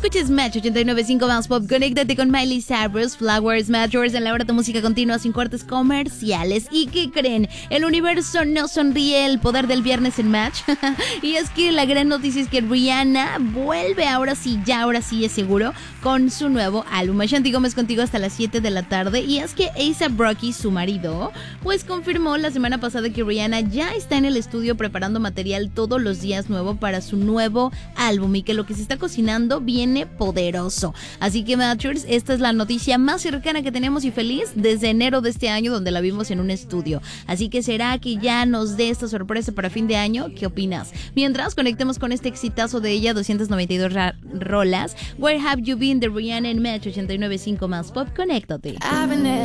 escuches Match 89.5 más Pop. Conéctate con Miley Cyrus, Flowers, Matchers en la hora de música continua sin cortes comerciales. ¿Y qué creen? El universo no sonríe, el poder del viernes en Match. Y es que la gran noticia es que Rihanna vuelve ahora sí es seguro, con su nuevo álbum. Ashanti Gómez contigo hasta las 7 de la tarde. Y es que A$AP Rocky, su marido, pues confirmó la semana pasada que Rihanna ya está en el estudio preparando material todos los días nuevo para su nuevo álbum y que lo que se está cocinando viene poderoso. Así que Matchers, esta es la noticia más cercana que tenemos y feliz desde enero de este año, donde la vimos en un estudio. Así que será que ya nos dé esta sorpresa para fin de año. ¿Qué opinas? Mientras conectemos con este exitazo de ella, 292 rolas, Where Have You Been de Rihanna en Match 89.5 más Pop. Conéctate.